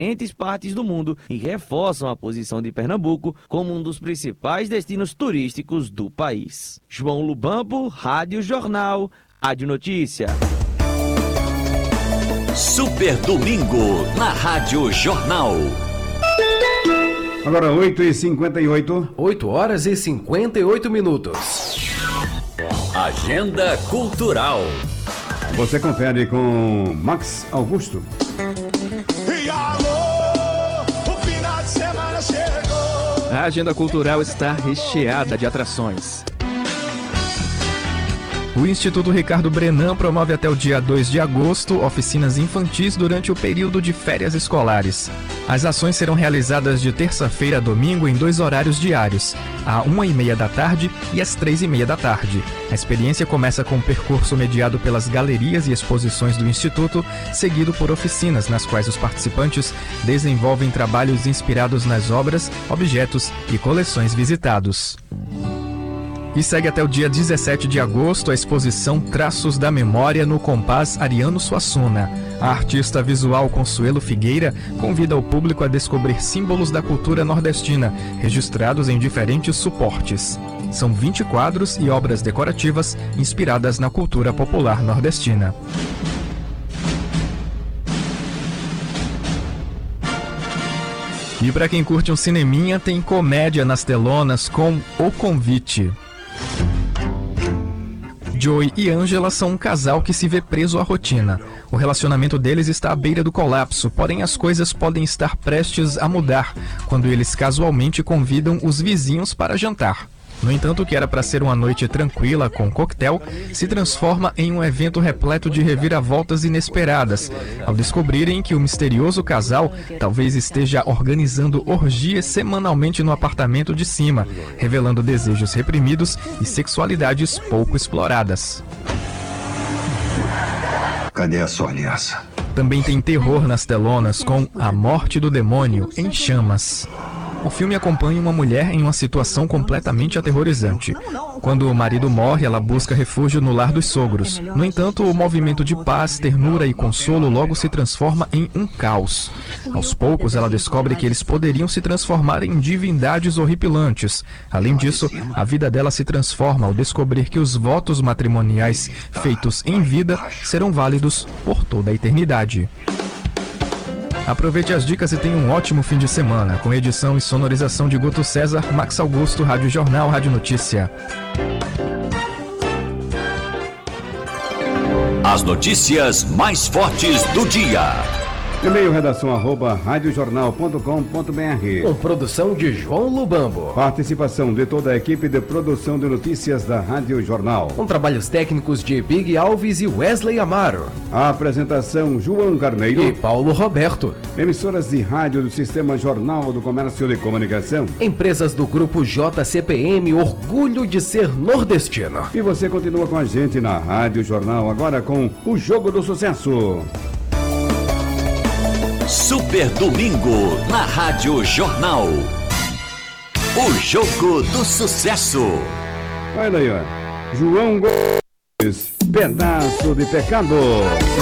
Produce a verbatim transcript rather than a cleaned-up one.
diferentes partes do mundo e reforçam a posição de Pernambuco como um dos principais destinos turísticos do país. João Lubambo, Rádio Jornal, Rádio Notícia. Super Domingo na Rádio Jornal. Agora oito e cinquenta e oito. oito horas e cinquenta e oito minutos. Agenda Cultural. Você confere com Max Augusto. E alô, o final de semana chegou. A agenda cultural está recheada de atrações. O Instituto Ricardo Brenan promove até o dia dois de agosto oficinas infantis durante o período de férias escolares. As ações serão realizadas de terça-feira a domingo em dois horários diários, às uma e meia da tarde e às três e meia da tarde. A experiência começa com um percurso mediado pelas galerias e exposições do Instituto, seguido por oficinas nas quais os participantes desenvolvem trabalhos inspirados nas obras, objetos e coleções visitados. E segue até o dia dezessete de agosto a exposição Traços da Memória no Compás Ariano Suassuna. A artista visual Consuelo Figueira convida o público a descobrir símbolos da cultura nordestina, registrados em diferentes suportes. São vinte quadros e obras decorativas inspiradas na cultura popular nordestina. E para quem curte um cineminha, tem comédia nas telonas com O Convite. Joey e Angela são um casal que se vê preso à rotina. O relacionamento deles está à beira do colapso, porém as coisas podem estar prestes a mudar quando eles casualmente convidam os vizinhos para jantar. No entanto, o que era para ser uma noite tranquila com coquetel se transforma em um evento repleto de reviravoltas inesperadas, ao descobrirem que o misterioso casal talvez esteja organizando orgias semanalmente no apartamento de cima, revelando desejos reprimidos e sexualidades pouco exploradas. Cadê a sua aliança? Também tem terror nas telonas com A Morte do Demônio em Chamas. O filme acompanha uma mulher em uma situação completamente aterrorizante. Quando o marido morre, ela busca refúgio no lar dos sogros. No entanto, o movimento de paz, ternura e consolo logo se transforma em um caos. Aos poucos, ela descobre que eles poderiam se transformar em divindades horripilantes. Além disso, a vida dela se transforma ao descobrir que os votos matrimoniais feitos em vida serão válidos por toda a eternidade. Aproveite as dicas e tenha um ótimo fim de semana, com edição e sonorização de Guto César, Max Augusto, Rádio Jornal, Rádio Notícia. As notícias mais fortes do dia. E-mail redação arroba radiojornal ponto com ponto br. Com produção de João Lubambo. Participação de toda a equipe de produção de notícias da Rádio Jornal. Com trabalhos técnicos de Big Alves e Wesley Amaro. A apresentação João Carneiro e Paulo Roberto. Emissoras de rádio do Sistema Jornal do Comércio de Comunicação. Empresas do Grupo J C P M, orgulho de ser nordestino. E você continua com a gente na Rádio Jornal, agora com o Jogo do Sucesso. Super Domingo na Rádio Jornal. O Jogo do Sucesso. Olha aí, ó. João Gomes, Pedaço de Pecado.